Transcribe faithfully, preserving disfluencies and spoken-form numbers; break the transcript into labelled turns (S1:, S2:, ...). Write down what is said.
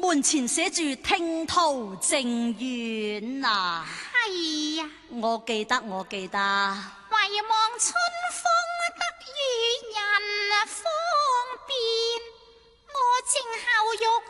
S1: 門前寫住聽濤靜遠啊。
S2: 係呀，
S1: 我記得，我記得。
S2: 唯望春風